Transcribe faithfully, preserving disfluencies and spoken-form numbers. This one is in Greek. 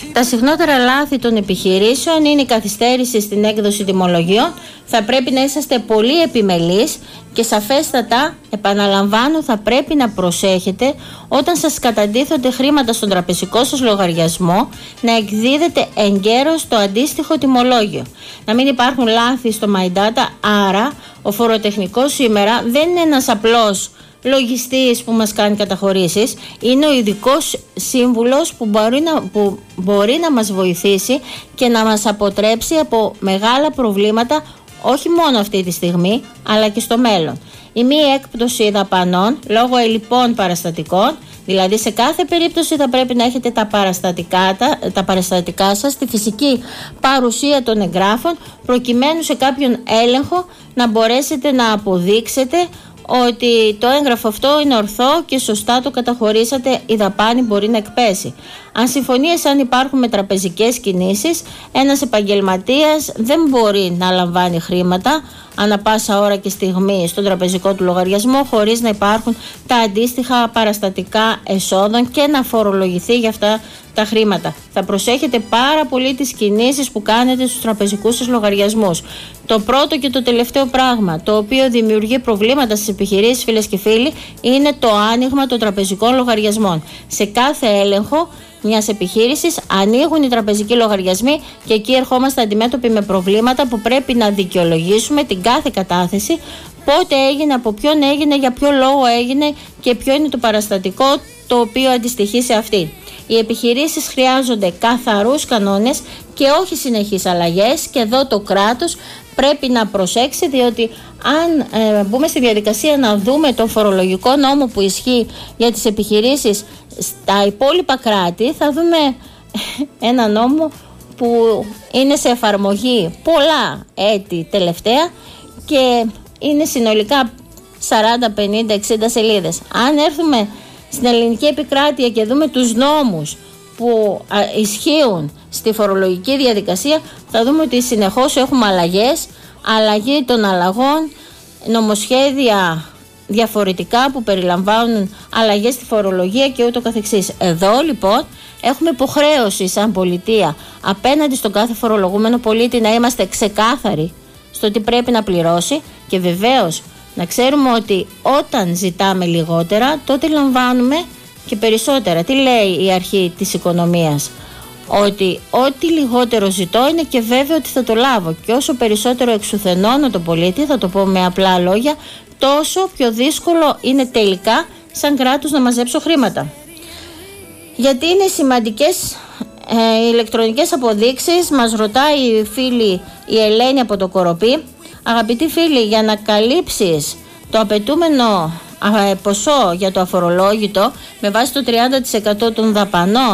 Τα συχνότερα λάθη των επιχειρήσεων είναι η καθυστέρηση στην έκδοση τιμολογίων. Θα πρέπει να είσαστε πολύ επιμελείς και σαφέστατα, επαναλαμβάνω, θα πρέπει να προσέχετε όταν σας καταντίθονται χρήματα στον τραπεζικό σας λογαριασμό να εκδίδετε εγκαίρως το αντίστοιχο τιμολόγιο. Να μην υπάρχουν λάθη στο My Data, άρα ο φοροτεχνικός σήμερα δεν είναι ένας απλός λογιστής που μας κάνει καταχωρήσεις, είναι ο ειδικός σύμβουλος που μπορεί, να, που μπορεί να μας βοηθήσει και να μας αποτρέψει από μεγάλα προβλήματα, όχι μόνο αυτή τη στιγμή αλλά και στο μέλλον. Η μη έκπτωση δαπανών λόγω ελλειπών παραστατικών, δηλαδή σε κάθε περίπτωση θα πρέπει να έχετε τα παραστατικά, τα, τα παραστατικά σας, τη φυσική παρουσία των εγγράφων, προκειμένου σε κάποιον έλεγχο να μπορέσετε να αποδείξετε ότι το έγγραφο αυτό είναι ορθό και σωστά το καταχωρήσατε, η δαπάνη μπορεί να εκπέσει. Αν συμφωνίες αν υπάρχουν με τραπεζικές κινήσεις, ένας επαγγελματίας δεν μπορεί να λαμβάνει χρήματα ανά πάσα ώρα και στιγμή στον τραπεζικό του λογαριασμό χωρίς να υπάρχουν τα αντίστοιχα παραστατικά εσόδων και να φορολογηθεί για αυτά τα χρήματα. Θα προσέχετε πάρα πολύ τις κινήσεις που κάνετε στους τραπεζικούς σας λογαριασμούς. Το πρώτο και το τελευταίο πράγμα το οποίο δημιουργεί προβλήματα στις επιχειρήσεις, φίλες και φίλοι, είναι το άνοιγμα των τραπεζικών λογαριασμών. Σε κάθε έλεγχο μιας επιχείρησης ανοίγουν οι τραπεζικοί λογαριασμοί και εκεί ερχόμαστε αντιμέτωποι με προβλήματα που πρέπει να δικαιολογήσουμε την κάθε κατάθεση, πότε έγινε, από ποιον έγινε, για ποιο λόγο έγινε και ποιο είναι το παραστατικό το οποίο αντιστοιχεί σε αυτή. Οι επιχειρήσεις χρειάζονται καθαρούς κανόνες και όχι συνεχείς αλλαγές, και εδώ το κράτος πρέπει να προσέξει, διότι αν ε, μπούμε στη διαδικασία να δούμε τον φορολογικό νόμο που ισχύει για τις επιχειρήσεις στα υπόλοιπα κράτη, θα δούμε ένα νόμο που είναι σε εφαρμογή πολλά έτη τελευταία και είναι συνολικά σαράντα, πενήντα, εξήντα σελίδες. Αν έρθουμε στην ελληνική επικράτεια και δούμε τους νόμους που α, ισχύουν στη φορολογική διαδικασία, θα δούμε ότι συνεχώς έχουμε αλλαγές, αλλαγή των αλλαγών, νομοσχέδια διαφορετικά που περιλαμβάνουν αλλαγές στη φορολογία και ούτω καθεξής. Εδώ λοιπόν έχουμε υποχρέωση σαν πολιτεία απέναντι στον κάθε φορολογούμενο πολίτη να είμαστε ξεκάθαροι στο τι πρέπει να πληρώσει, και βεβαίως να ξέρουμε ότι όταν ζητάμε λιγότερα τότε λαμβάνουμε και περισσότερα. Τι λέει η αρχή της οικονομίας? Ότι ό,τι λιγότερο ζητώ είναι και βέβαιο ότι θα το λάβω, και όσο περισσότερο εξουθενώνω τον πολίτη, θα το πω με απλά λόγια, τόσο πιο δύσκολο είναι τελικά σαν κράτος να μαζέψω χρήματα. Γιατί είναι σημαντικές ε, οι ηλεκτρονικές αποδείξεις, μας ρωτάει η φίλη η Ελένη από το Κοροπή. Αγαπητοί φίλοι, για να καλύψεις το απαιτούμενο ποσό για το αφορολόγητο με βάση το τριάντα τοις εκατό των δαπανών